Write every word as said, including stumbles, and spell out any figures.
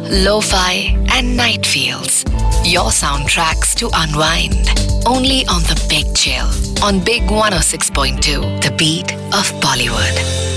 lo-fi, and night feels. Your soundtracks to unwind. Only on The Big Chill on Big one oh six point two, the beat of Bollywood.